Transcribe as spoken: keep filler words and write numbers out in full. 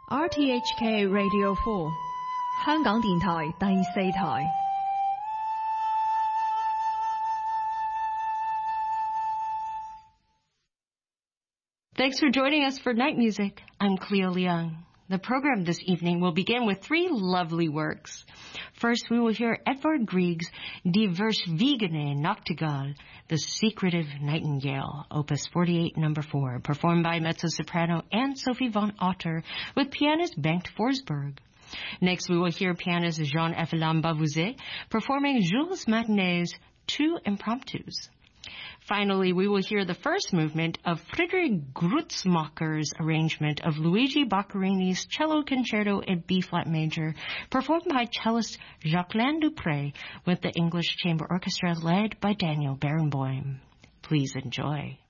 R T H K Radio four 香港電台第四台。 Thanks for joining us for Night Music. I'm Cleo Leung. The program this evening will begin with three lovely works. First, we will hear Edvard Grieg's Die Verschwiegene Nachtigall, The Secretive Nightingale, Opus forty-eight, number four, performed by mezzo-soprano Anne-Sophie von Otter with pianist Bengt Forsberg. Next, we will hear pianist Jean-Ephraim Bavouzet performing Jules Massenet's Two Impromptus. Finally, we will hear the first movement of Friedrich Grützmacher's arrangement of Luigi Boccherini's Cello Concerto in B-flat major, performed by cellist Jacqueline Dupré with the English Chamber Orchestra led by Daniel Barenboim. Please enjoy.